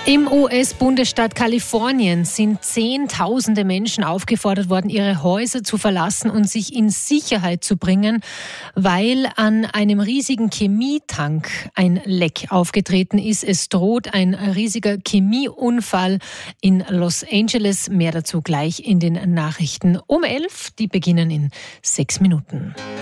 Im US-Bundesstaat Kalifornien sind Zehntausende Menschen aufgefordert worden, ihre Häuser zu verlassen und sich in Sicherheit zu bringen, weil an einem riesigen Chemietank ein Leck aufgetreten ist. Es droht ein riesiger Chemieunfall in Los Angeles. Mehr dazu gleich in den Nachrichten um 11. Die beginnen in 6 Minuten.